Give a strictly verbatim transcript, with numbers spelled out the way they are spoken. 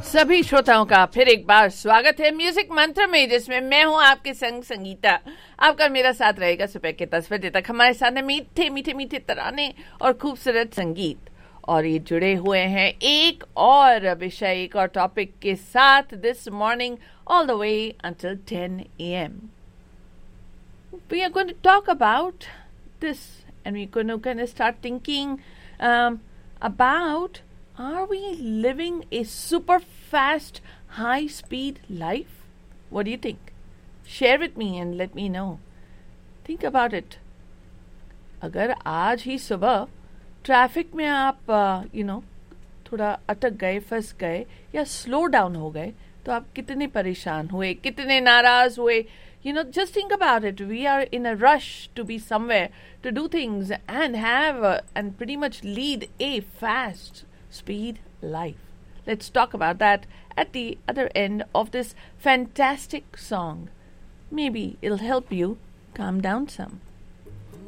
सभी श्रोताओं का फिर एक बार स्वागत है म्यूजिक मंत्र में, जिसमें मैं हूं आपके संग संगीता। आपका मेरा साथ रहेगा सुबह के दस बजे तक। हमारे साथ है मीठे मीठे मीठे तराने और खूबसूरत संगीत, और ये जुड़े हुए हैं एक और विषय, एक और टॉपिक के साथ this morning all the way until ten A M. We are going to talk about this, and we're going to kind of start thinking um, about, are we living a super fast, high speed life? What do you think? Share with me and let me know. Think about it. अगर आज ही सुबह traffic में आप you know थोड़ा अटक गए, फंस गए या स्लो डाउन हो गए, तो आप कितने परेशान हुए, कितने नाराज हुए. You know, just think about it. We are in a rush to be somewhere, to do things and have uh, and pretty much lead a fast speed life. Let's talk about that at the other end of this fantastic song. Maybe it'll help you calm down some.